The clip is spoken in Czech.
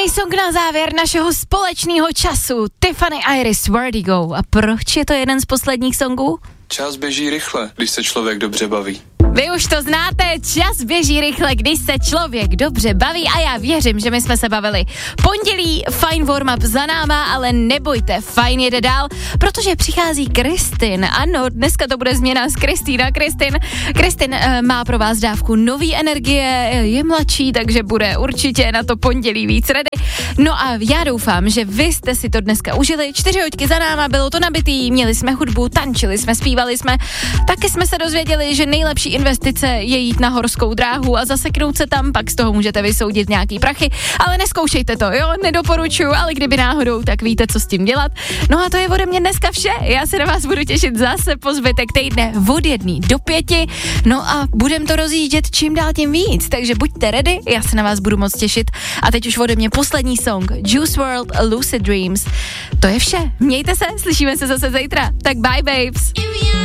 Poslední song na závěr našeho společného času. Tiffany Iris, Vertigo. A proč je to jeden z posledních songů? Čas běží rychle, když se člověk dobře baví. Vy už to znáte, čas běží rychle, když se člověk dobře baví a já věřím, že my jsme se bavili. Pondělí, fajn warm-up za náma, ale nebojte, fajn jede dál, protože přichází Kristin. Ano, dneska to bude změna z Kristýna. Kristin má pro vás dávku nový energie, je mladší, takže bude určitě na to pondělí víc ready. No a já doufám, že vy jste si to dneska užili. 4 hoďky za náma, bylo to nabitý, měli jsme hudbu, tančili jsme, zpívali jsme, taky jsme se dozvěděli, že nejlepší investice je jít na horskou dráhu a zaseknout se tam, pak z toho můžete vysoudit nějaký prachy, ale neskoušejte to, jo, nedoporučuju, ale kdyby náhodou, tak víte, co s tím dělat. No a to je ode mě dneska vše, já se na vás budu těšit zase po zbytek týdne od 1 do 5, no a budem to rozjíždět čím dál tím víc, takže buďte ready, já se na vás budu moc těšit a teď už ode mě poslední song, Juice WRLD, Lucid Dreams. To je vše, mějte se, slyšíme se zase zítra, tak bye babes.